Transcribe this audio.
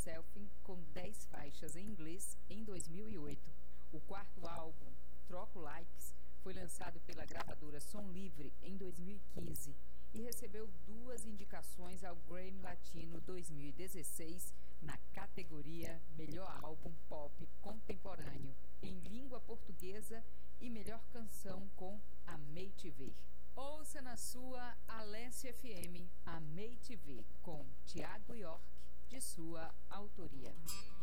Yourself com 10 faixas em inglês em 2008. O quarto álbum, Troco Likes, foi lançado pela gravadora Som Livre em 2015 e recebeu 2 indicações ao Grammy Latino 2016 na categoria Melhor Álbum Pop Contemporâneo em língua portuguesa e Melhor Canção com Amei Te Ver. Ouça na sua Alessia FM Amei Te Ver com Thiago York, de sua autoria.